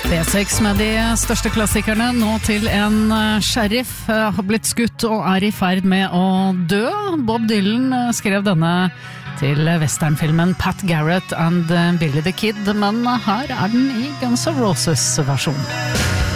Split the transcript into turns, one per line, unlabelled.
V6 med de største klassikerne, nå til en sheriff har blitt skutt og i ferd med å dø. Bob Dylan skrev denne til westernfilmen Pat Garrett and Billy the Kid, men her den i Guns N' Roses versjon.